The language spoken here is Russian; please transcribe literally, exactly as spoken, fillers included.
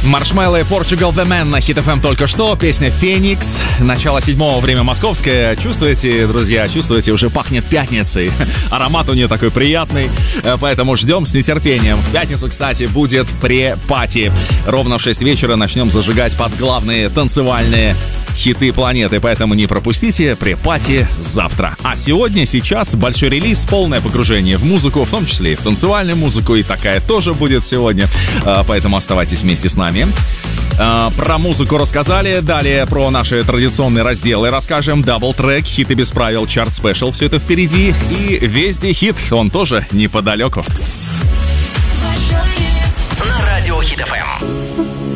Маршмелло и Portugal The Man на Hit эф эм только что. Песня «Феникс». Начало седьмого, время московское. Чувствуете, друзья, чувствуете, уже пахнет пятницей. Аромат у нее такой приятный, поэтому ждем с нетерпением. В пятницу, кстати, будет пре-пати. Ровно в шесть вечера начнем зажигать под главные танцевальные хиты планеты, поэтому не пропустите пре-пати завтра. А сегодня, сейчас большой релиз, полное погружение в музыку, в том числе и в танцевальную музыку, и такая тоже будет сегодня, поэтому оставайтесь вместе с нами. Про музыку рассказали, далее про наши традиционные разделы расскажем. Дабл-трек, хиты без правил, чарт-спешл, все это впереди. И везде хит, он тоже неподалеку. На радио Hit эф эм.